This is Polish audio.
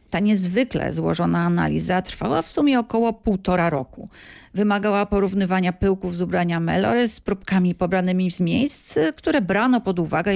Ta niezwykle złożona analiza trwała w sumie około 1,5 roku. Wymagała porównywania pyłków z ubrania Melory z próbkami pobranymi z miejsc, które brano pod uwagę